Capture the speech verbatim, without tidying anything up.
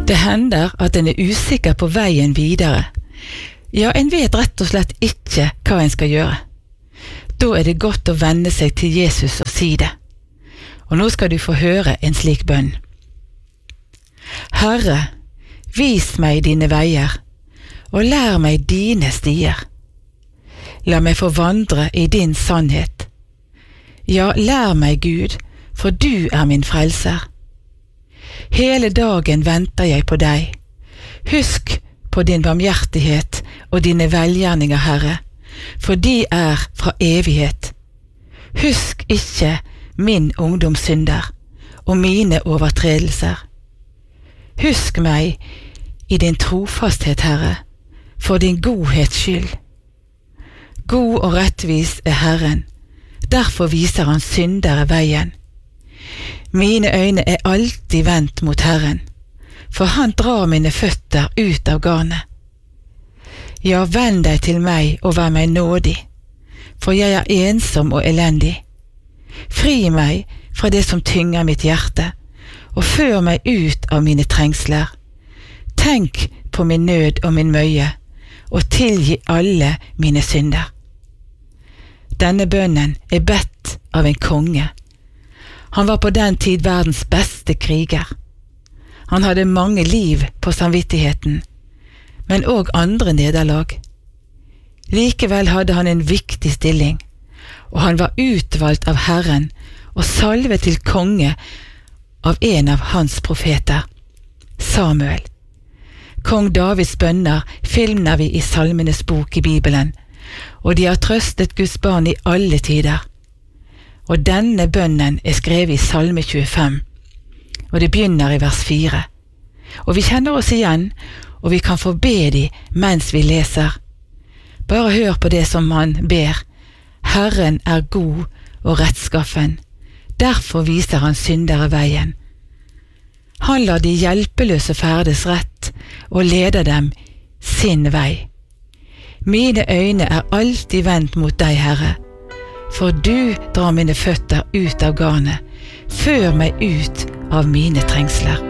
Det hender at en er usikker på veien videre. Ja, en vet rett og slett ikke hva en skal gjøre. Da er det godt å vende seg til Jesus og si det. Og nå skal du få høre en slik bønn. Herre, vis meg dine veier, og lær meg dine stier. La meg få vandre i din sannhet. Ja, lær meg, Gud, for du er min frelser. Hele dagen venter jeg på deg. Husk på din barmhjertighet og dine velgjerninger, Herre, for de er fra evighet. Husk ikke min ungdomssynder og mine overtredelser. Husk meg i din trofasthet, Herre, for din godhets skyld. God og rettvis er Herren, derfor viser han syndere veien. Mine øyne er alltid vendt mot Herren, for han drar mine føtter ut av garnet. Ja, vend deg til meg og vær meg nådig, for jeg er ensom og elendig. Fri meg fra det som tynger mitt hjerte, og før meg ut av mine trengsler. Tenk på min nød og min møye, og tilgi alle mine synder. Denne bønnen er bedt av en konge. Han var på den tid verdens beste kriger. Han hadde mange liv på samvittigheten, men også andre nederlag. Likevel hadde han en viktig stilling, og han var utvalgt av Herren og salvet til konge av en av hans profeter, Samuel. Kong Davids bønner finner vi i Salmenes bok i Bibelen, og de har trøstet Guds barn i alle tider. Og denne bønnen er skrevet i Salme tjuefem, og det begynner i vers fire. Og vi kjenner oss igjen, og vi kan få be de mens vi leser. Bare hør på det som han ber. Herren er god og rettskaffen, derfor viser han syndere veien. Han lar de hjelpeløse ferdes rett, og leder dem sin vei. Mine øyne er alltid vendt mot deg, Herre, for du drar mine føtter ut av garnet, før meg ut av mine trengsler.